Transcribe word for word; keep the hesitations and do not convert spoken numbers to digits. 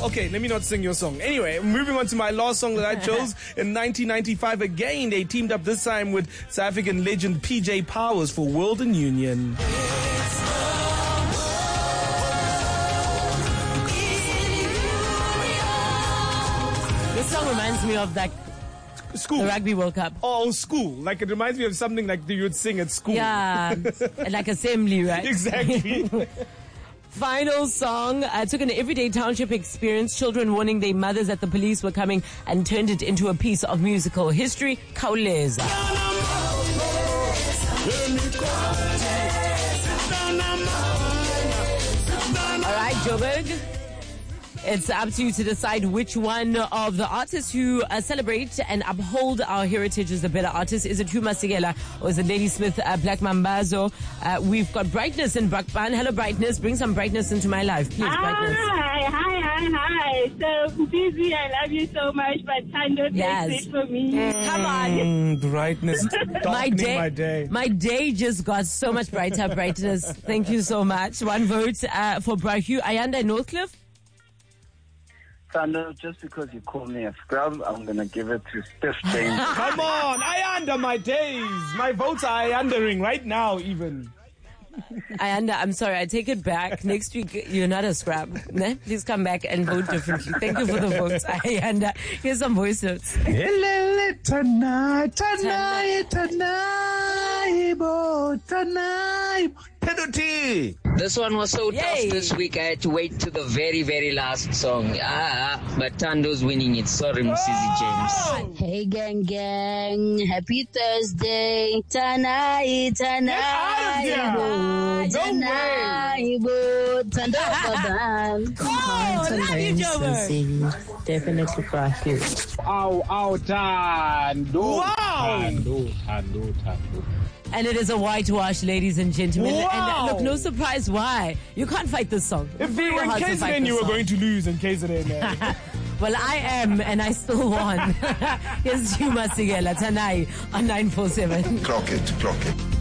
Okay, let me not sing your song. Anyway, moving on to my last song that I chose. In nineteen ninety-five, again, they teamed up this time with South African legend P J Powers for World and Union. This song reminds me of that School. The Rugby World Cup. Oh, school. Like, it reminds me of something like you would sing at school. Yeah, like assembly, right? Exactly. Final song uh, took an everyday township experience, children warning their mothers that the police were coming, and turned it into a piece of musical history. Khawuleza. All right, Joburg. It's up to you to decide which one of the artists who uh, celebrate and uphold our heritage is the better artist. Is it Hugh Masekela or is it Lady Smith, uh, Black Mambazo? Uh, we've got Brightness in Brakpan. Hello, Brightness. Bring some brightness into my life, please, Brightness. Hi, hi, hi, hi. So, Busy, I love you so much, but Tando Yes. takes it for me. Mm, come on. Mm, brightness. My day, my day. my day just got so much brighter, Brightness. Thank you so much. One vote uh, for Hugh. Ayanda Northcliffe. Tando, just because you call me a scrub, I'm going to give it to Steph James. Come on, I under my days. My votes are undering right now, even. Ayanda, I'm sorry, I take it back. Next week, you're not a scrub. Ne? Please come back and vote differently. Thank you for the votes, Ayanda. Here's some voice notes. Tonight, tonight, tonight, tonight, tonight. Penalty. This one was so Yay. tough this week. I had to wait to the very, very last song. Ah, but Tando's winning it. Sorry, Msisi James. Hey gang gang, happy Thursday. Tonight, tonight, No tonight, Tando Baban. Oh, love you, Joburg. Definitely for you. Ow, ow, Tando. Wow. Tando, Tando, Tando. And it is a whitewash, ladies and gentlemen. Wow. And uh, look, no surprise why. You can't fight this song. If we Very were in hard to K Z fight N, this you were song. going to lose in K Z N. man. Well, I am, and I still won. Here's Hugh Masekela, Tanai on nine four seven. Clock it, clock it.